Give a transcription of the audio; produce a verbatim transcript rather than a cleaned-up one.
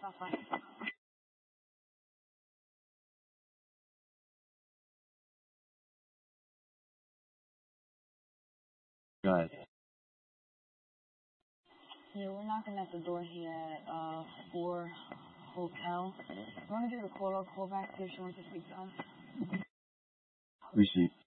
Stop by. Go ahead. Yeah, we're knocking at the door here at uh four hotel. You want to give the caller a call back, see if she wants to speak to us? Receipt.